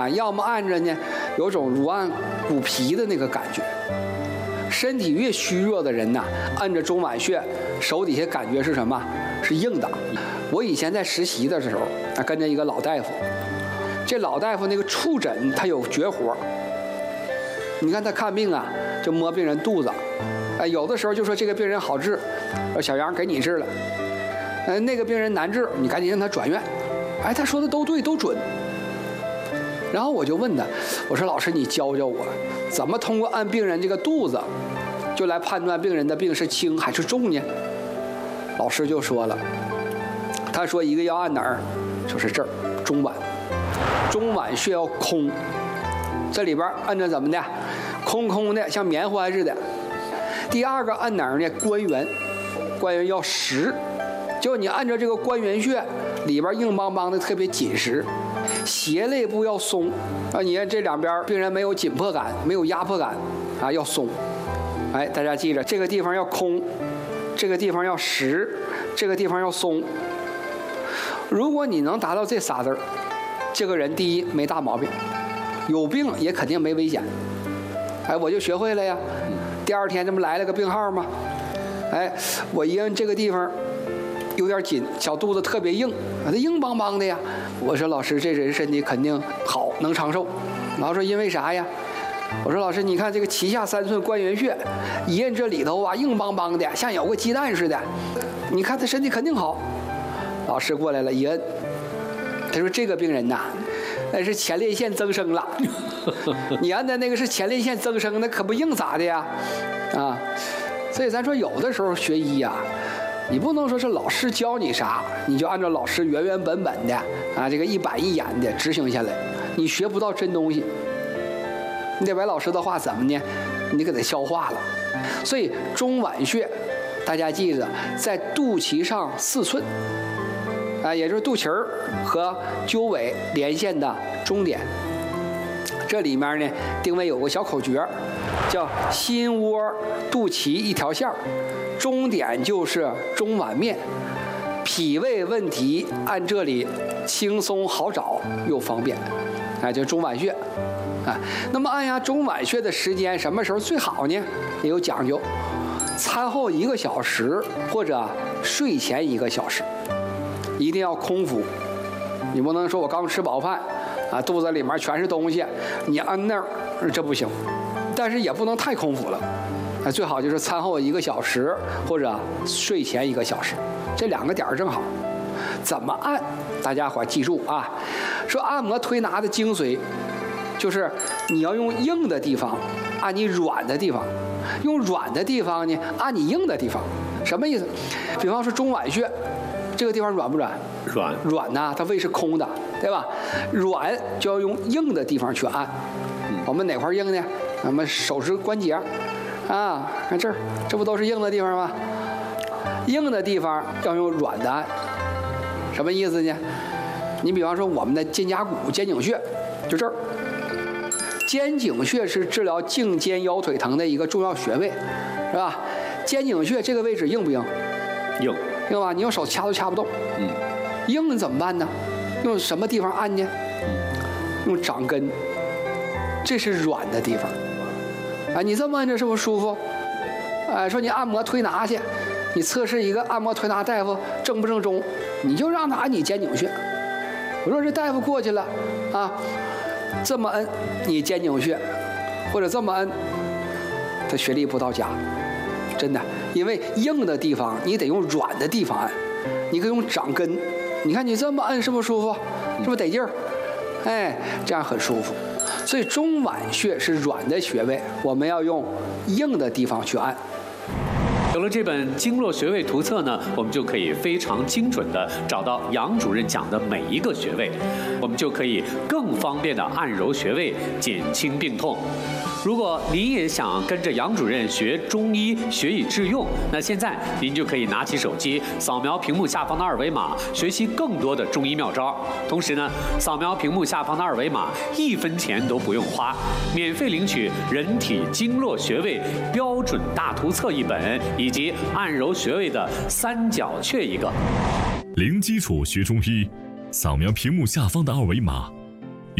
要么按着呢，有种如按骨皮的那个感觉。身体越虚弱的人呢，按着中脘穴，手底下感觉是什么？是硬的。我以前在实习的时候，跟着一个老大夫，这老大夫那个触诊他有绝活。你看他看病啊，就摸病人肚子，有的时候就说这个病人好治，小杨给你治了，那个病人难治，你赶紧让他转院。他说的都对，都准。然后我就问他，我说老师，你教教我，怎么通过按病人这个肚子，就来判断病人的病是轻还是重呢？老师就说了，他说一个要按哪儿，就是这儿中脘，中脘穴要空，这里边按着怎么的，空空的，像棉花似的。第二个按哪儿呢？关元，关元要实，就你按照这个关元穴里边硬邦邦的，特别紧实。胁肋部要松你看这两边病人没有紧迫感，没有压迫感要松。大家记着，这个地方要空，这个地方要实，这个地方要松。如果你能达到这仨字，这个人第一没大毛病，有病也肯定没危险。我就学会了呀。第二天这不来了个病号吗？我一按这个地方有点紧，小肚子特别硬，它硬邦邦的呀。我说老师，这人身体肯定好，能长寿。老师说因为啥呀？我说老师，你看这个脐下3寸关元穴，一摁这里头硬邦邦的，像有个鸡蛋似的，你看他身体肯定好。老师过来了，一摁，他说这个病人呐，那是前列腺增生了。你按的那个是前列腺增生，那可不硬咋的呀？所以咱说有的时候学医呀，你不能说是老师教你啥，你就按照老师原本的这个一板一眼的执行下来，你学不到真东西。你得把老师的话怎么呢？你给它消化了。所以中脘穴，大家记着，在肚脐上4寸，也就是肚脐和鸠尾连线的中点。这里面呢，定位有个小口诀，叫心窝肚脐一条线，中点就是中脘面。脾胃问题按这里轻松好找又方便，就中脘穴。那么按压中脘穴的时间什么时候最好呢？也有讲究，餐后1个小时或者睡前1个小时，一定要空腹。你不能说我刚吃饱饭肚子里面全是东西，你按那儿这不行。但是也不能太空腹了，最好就是餐后1个小时或者睡前1个小时，这2个点正好。怎么按？大家伙记住说按摩推拿的精髓就是你要用硬的地方按你软的地方，用软的地方呢按你硬的地方。什么意思？比方说中脘穴这个地方软不软？软呐，它胃是空的，对吧？软就要用硬的地方去按。我们哪块硬呢？我们手指关节看这儿，这不都是硬的地方吗？硬的地方要用软的按。什么意思呢？你比方说我们的肩胛骨、肩颈穴，就这儿。肩颈穴是治疗颈肩腰腿疼的一个重要穴位，是吧？肩颈穴这个位置硬不硬？硬吧？你用手掐都掐不动。硬怎么办呢？用什么地方按呢？用掌根，这是软的地方。你这么按着是不是舒服？说你按摩推拿去，你测试一个按摩推拿大夫正不正宗，你就让他按你肩颈穴。我说这大夫过去了这么摁你肩颈穴，或者这么摁，他学历不到家，真的。因为硬的地方你得用软的地方按，你可以用掌根。你看你这么摁是不是舒服？是不是得劲儿？这样很舒服。所以中脘穴是软的穴位，我们要用硬的地方去按。 有了这本经络穴位图册呢，我们就可以非常精准地找到杨主任讲的每一个穴位，我们就可以更方便地按揉穴位，减轻病痛。如果您也想跟着杨主任学中医，学以致用，那现在您就可以拿起手机，扫描屏幕下方的2维码，学习更多的中医妙招。同时呢，扫描屏幕下方的2维码，1分钱都不用花，免费领取人体经络穴位标准大图册1本，以及按揉穴位的3角穴1个。 零基础学中医，扫描屏幕下方的2维码。1.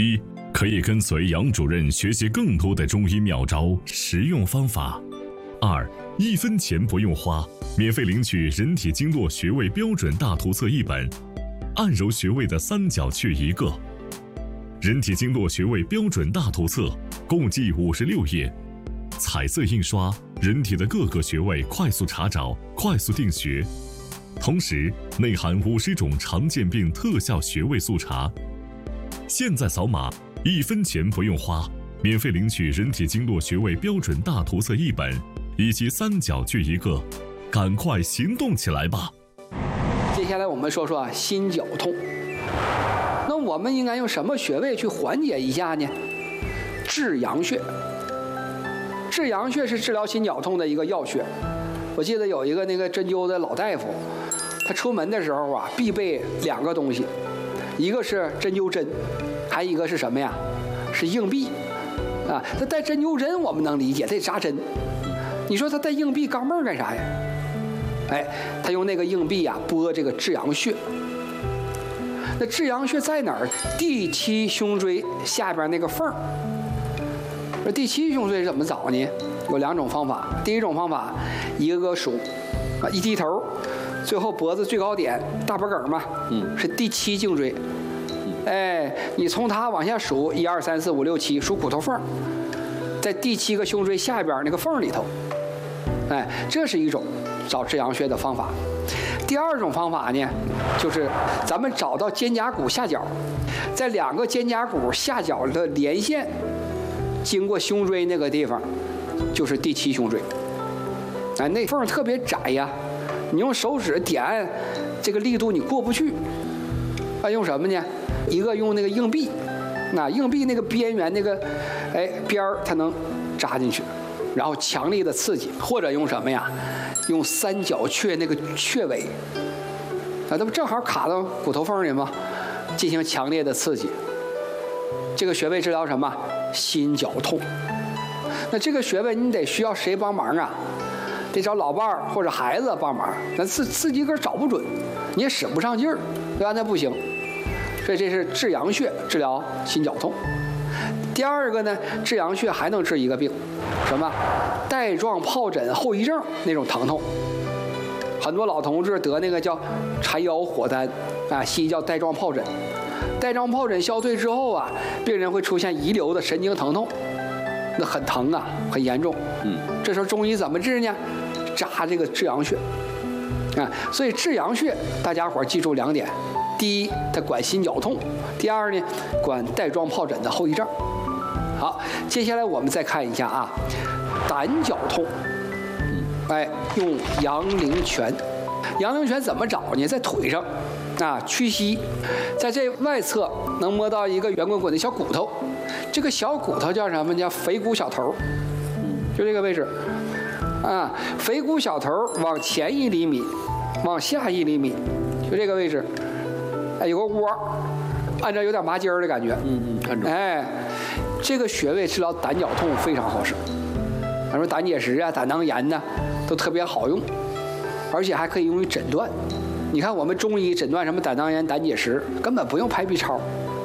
可以跟随杨主任学习更多的中医妙招、实用方法。2. 1分钱不用花，免费领取人体经络穴位标准大图册1本，按揉穴位的三角穴1个。人体经络穴位标准大图册共计56页，彩色印刷，人体的各个穴位快速查找，快速定穴。同时内含50种常见病特效穴位速查。现在扫码，1分钱不用花，免费领取人体经络穴位标准大图册1本，以及三角穴1个，赶快行动起来吧！ 接下来我们说说心绞痛。那我们应该用什么穴位去缓解一下呢？至阳穴。至阳穴是治疗心绞痛的一个要穴。我记得有一个那个针灸的老大夫，他出门的时候啊，必备2个东西，一个是针灸针，还一个是什么呀？是硬币。啊，他带针灸针我们能理解，得扎针。你说他带硬币钢镚干啥呀？哎，他用那个硬币啊拨这个至阳穴。那至阳穴在哪儿？第7胸椎下边那个缝儿。这第7胸椎怎么找呢？有2种方法。第一种方法，一个个数，啊，一低头，最后脖子最高点大脖梗嘛，是第7颈椎。哎，你从它往下数，1、2、3、4、5、6、7，数骨头缝，在第7个胸椎下边那个缝里头。哎，这是一种找至阳穴的方法。第2种方法呢，就是咱们找到肩胛骨下角，在2个肩胛骨下角的连线，经过胸椎那个地方，就是第7胸椎。哎，那缝特别窄呀，你用手指点按，这个力度你过不去。啊，用什么呢？一个用那个硬币，那硬币那个边缘那个，边儿它能扎进去，然后强力的刺激，或者用什么呀？用三角穴那个穴位，啊，那不正好卡到骨头缝里吗？进行强烈的刺激。这个穴位治疗什么？心绞痛。那这个穴位你得需要谁帮忙啊？得找老伴儿或者孩子帮忙，咱自己个儿找不准，你也使不上劲儿，对吧？那不行。所以这是至阳穴治疗心绞痛。第2个呢，至阳穴还能治一个病，什么？带状疱疹后遗症那种疼痛。很多老同志得那个叫缠腰火丹啊，西医叫带状疱疹。带状疱疹消退之后啊，病人会出现遗留的神经疼痛，那很疼啊，很严重。这时候中医怎么治呢？扎这个至阳穴啊。所以至阳穴大家伙记住2点：第一，它管心绞痛；第2呢，管带状疱疹的后遗症。好，接下来我们再看一下啊，胆绞痛，用阳陵泉。阳陵泉怎么找呢？在腿上，啊，屈膝，在这外侧能摸到一个圆滚滚的小骨头，这个小骨头叫什么？叫腓骨小头，就这个位置，啊，腓骨小头往前1厘米，往下1厘米，就这个位置，哎，有个窝，按照有点麻筋儿的感觉，看着，哎，这个穴位治疗胆绞痛非常好使，咱说胆结石啊、胆囊炎呢，都特别好用，而且还可以用于诊断。你看我们中医诊断什么胆囊炎、胆结石，根本不用拍 B 超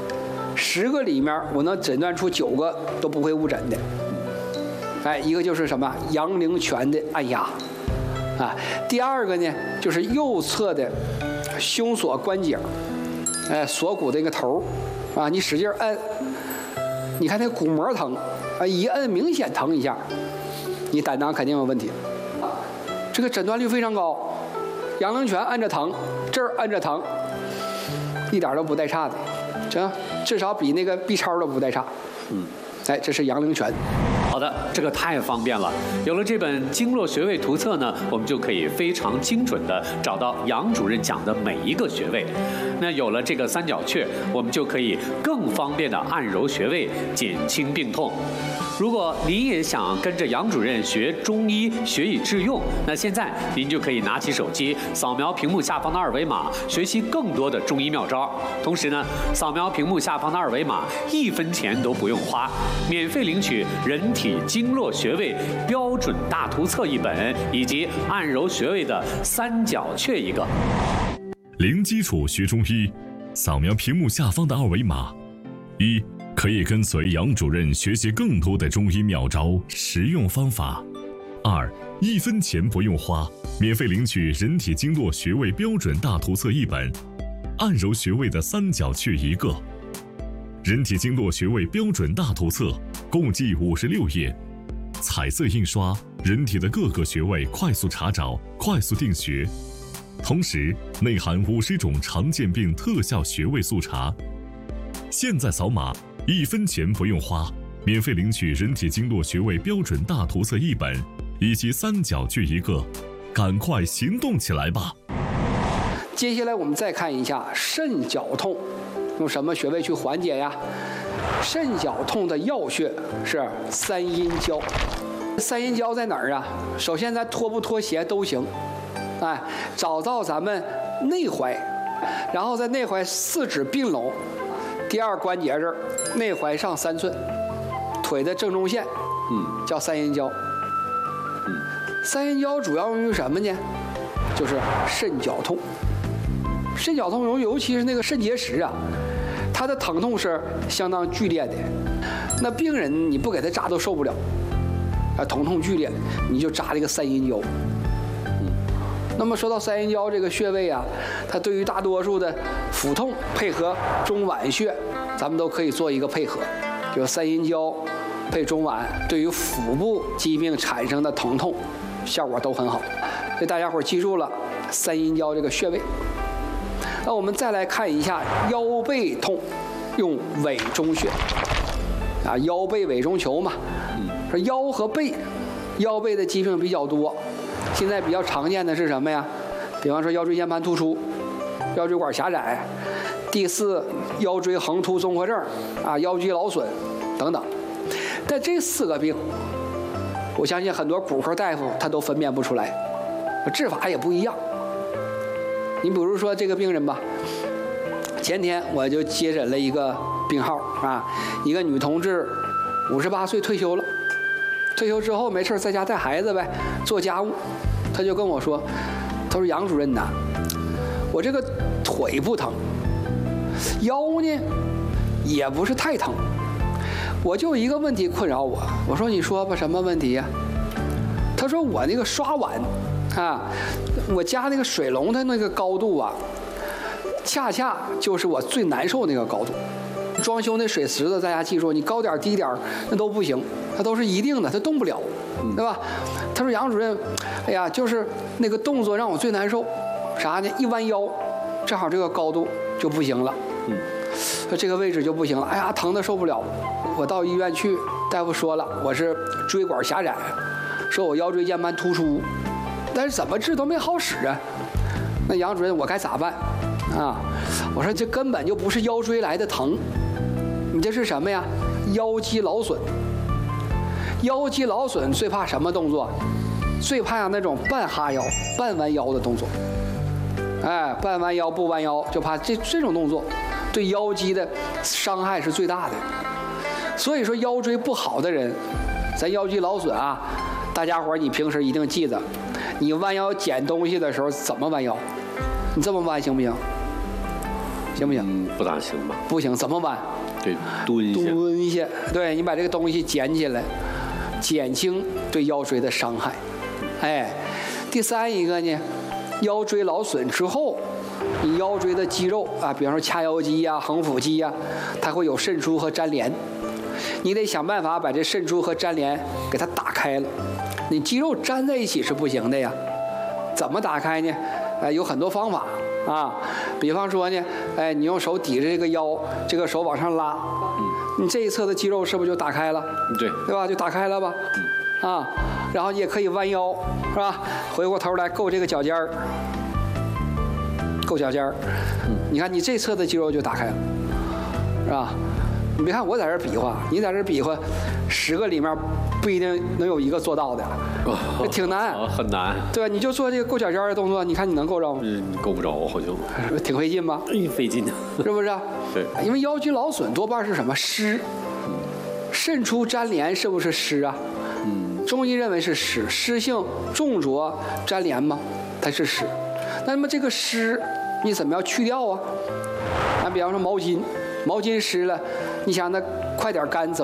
，10个里面我能诊断出9个都不会误诊的。哎，一个就是什么阳陵泉的按压，啊，第2个呢就是右侧的胸锁关节，锁骨的那个头，啊，你使劲摁，你看那个骨膜疼，啊，一摁明显疼一下，你胆囊肯定有问题。这个诊断率非常高，阳陵泉按着疼，这儿按着疼，一点都不带差的，这至少比那个 B 超都不带差。哎，这是阳陵泉。 好的，这个太方便了。有了这本经络穴位图册呢，我们就可以非常精准的找到杨主任讲的每一个穴位。那有了这个三角穴，我们就可以更方便的按揉穴位，减轻病痛。如果您也想跟着杨主任学中医，学以致用，那现在您就可以拿起手机，扫描屏幕下方的2维码，学习更多的中医妙招。同时呢，扫描屏幕下方的2维码，1分钱都不用花，免费领取人体经络穴位标准大图册1本，以及按揉穴位的三角穴1个。 零基础学中医，扫描屏幕下方的2维码。1. 可以跟随杨主任学习更多的中医妙招、实用方法。2. 1分钱不用花，免费领取人体经络穴位标准大图册1本，按揉穴位的3角穴1个。人体经络穴位标准大图册共计56页，彩色印刷，人体的各个穴位快速查找、快速定穴，同时内含50种常见病特效穴位速查。现在扫码，1分钱不用花，免费领取人体经络穴位标准大图册1本，以及3角穴1个，赶快行动起来吧！ 接下来我们再看一下肾绞痛，用什么穴位去缓解呀？肾绞痛的要穴是三阴交。三阴交在哪儿啊？首先咱脱不脱鞋都行，哎，找到咱们内踝，然后在内踝4指并拢，第2关节这儿，内踝上3寸，腿的正中线，叫三阴交。三阴交主要用于什么呢？就是肾绞痛。肾绞痛尤其是那个肾结石啊，它的疼痛是相当剧烈的。那病人你不给他扎都受不了，疼痛剧烈，你就扎这个三阴交。那么说到三阴交这个穴位啊，它对于大多数的腹痛配合中脘穴，咱们都可以做一个配合，就是三阴交配中脘，对于腹部疾病产生的疼痛效果都很好。所以大家伙记住了三阴交这个穴位。那我们再来看一下腰背痛，用委中穴啊，腰背委中求嘛。说腰和背，腰背的疾病比较多。现在比较常见的是什么呀？比方说腰椎间盘突出、腰椎管狭窄、第4腰椎横突综合症啊、腰肌劳损等等。但这4个病，我相信很多骨科大夫他都分辨不出来，治法也不一样。你比如说这个病人吧，前天我就接诊了一个病号啊，一个女同志，58岁退休了。退休之后没事在家带孩子呗，做家务。他就跟我说，他说杨主任呐，我这个腿不疼，腰呢也不是太疼，我就一个问题困扰我。我说你说吧，什么问题呀？他说我那个刷碗啊，我家那个水龙的那个高度啊，恰恰就是我最难受那个高度。装修那水池子，大家记住，你高点低点那都不行，它都是一定的，它动不了，对吧？他说杨主任，哎呀，就是那个动作让我最难受，啥呢？一弯腰，正好这个高度就不行了，说这个位置就不行了，哎呀，疼得受不了。我到医院去，大夫说了，我是椎管狭窄，说我腰椎间盘突出，但是怎么治都没好使啊。那杨主任，我该咋办啊？我说这根本就不是腰椎来的疼，你这是什么呀？腰肌劳损。腰肌劳损最怕什么动作？最怕那种半哈腰、半弯腰的动作。哎，半弯腰不弯腰，就怕这种动作对腰肌的伤害是最大的。所以说腰椎不好的人，咱腰肌劳损啊，大家伙你平时一定记得，你弯腰捡东西的时候怎么弯腰？你这么弯行不行？行不行？ 不大行吧？ 不行，怎么弯？ 对，蹲下。 对，你把这个东西捡起来，减轻对腰椎的伤害。哎，第3一个呢，腰椎劳损之后，你腰椎的肌肉啊，比方说髂腰肌呀、横腹肌呀，它会有渗出和粘连，你得想办法把这渗出和粘连给它打开了。你肌肉粘在一起是不行的呀，怎么打开呢？有很多方法啊，比方说呢，哎，你用手抵着这个腰，这个手往上拉，你这一侧的肌肉是不是就打开了？对吧？就打开了吧，啊，然后你也可以弯腰，是吧？回过头来够这个脚尖儿，够脚尖儿，你看你这侧的肌肉就打开了，是吧？你别看我在这比划，你在这比划，10个里面不一定能有1个做到的，挺难， 很难。 对吧？你就做这个够脚尖的动作，你看你能够着吗？ 够不着，好像。 挺费劲吧？ 费劲， 是不是？ 对。 因为腰肌劳损多半是什么湿，渗出粘连是不是湿啊？中医认为是湿，湿性重浊粘连嘛，它是湿。那么这个湿你怎么样去掉啊？比方说毛巾， 毛巾湿了，你想那快点干怎